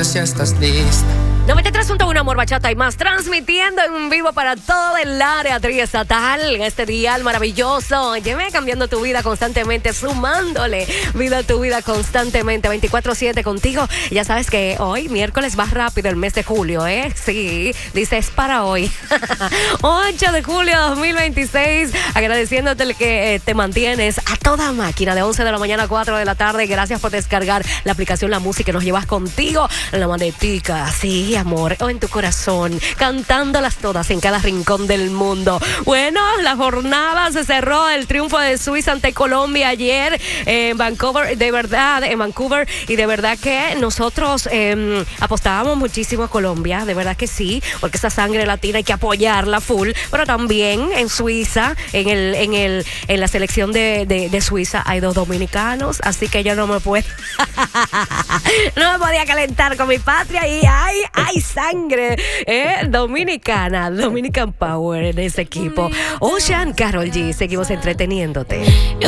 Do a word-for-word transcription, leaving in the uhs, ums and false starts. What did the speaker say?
pues ya estás lista. noventa y tres punto uno Amor, Bachata y más, transmitiendo en vivo para todo el área triestatal en este día maravilloso. Lleve cambiando tu vida constantemente, sumándole vida a tu vida constantemente, veinticuatro siete contigo. Ya sabes que hoy, miércoles, va rápido el mes de julio, ¿eh? Sí, dice, es para hoy. ocho de julio de dos mil veintiséis, agradeciéndote el que eh, te mantienes a toda máquina de once de la mañana a cuatro de la tarde. Gracias por descargar la aplicación La Música, que nos llevas contigo en la manetica, sí, amor, o en tu corazón, cantándolas todas en cada rincón del mundo. Bueno, la jornada se cerró, el triunfo de Suiza ante Colombia ayer en Vancouver, de verdad, en Vancouver, y de verdad que nosotros eh, apostábamos muchísimo a Colombia, de verdad que sí, porque esa sangre latina hay que apoyarla full, pero también en Suiza, en el, en el, en la selección de, de, de Suiza hay dos dominicanos, así que yo no me puedo, no me podía calentar con mi patria y ay, ay, sangre eh, dominicana, Dominican Power en ese equipo. Ocean, Karol G, seguimos entreteniéndote.